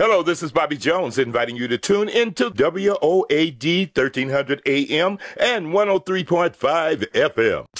Hello, this is Bobby Jones inviting you to tune into WOAD 1300 AM and 103.5 FM.